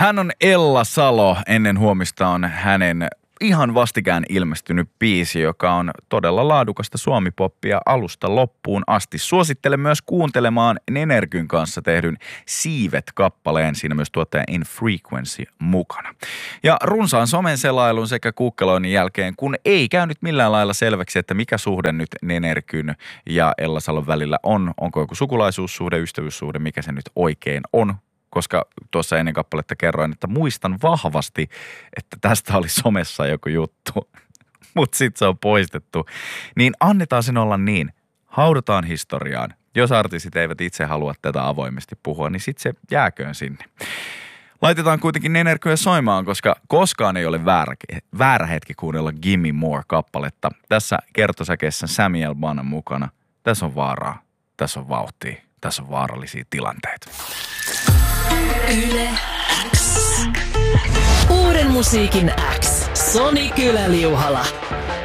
Hän on Ella Salo. Ennen huomista on hänen ihan vastikään ilmestynyt biisi, joka on todella laadukasta suomipoppia alusta loppuun asti. Suosittelen myös kuuntelemaan Nenerkyn kanssa tehdyn Siivet-kappaleen. Siinä myös tuottaja In Frequency mukana. Ja runsaan somen selailun sekä kukkeloinnin jälkeen, kun ei käynyt millään lailla selväksi, että mikä suhde nyt Nenerkyn ja Ella Salon välillä on. Onko joku sukulaisuussuhde, ystävyyssuhde, mikä se nyt oikein on? Koska tuossa ennen kappaletta kerroin, että muistan vahvasti, että tästä oli somessa joku juttu, mutta sitten se on poistettu. Niin annetaan sen olla niin, haudataan historiaan. Jos artistit eivät itse halua tätä avoimesti puhua, niin sitten se jääköön sinne. Laitetaan kuitenkin Nenerkyä soimaan, koska koskaan ei ole väärä hetki kuunnella Gimme More-kappaletta. Tässä kertosäkeessä Samuel Banna mukana. Tässä on vaaraa, tässä on vauhtia, tässä on vaarallisia tilanteita. Yle X. Uuden musiikin X. Soni Kylä-Liuhala.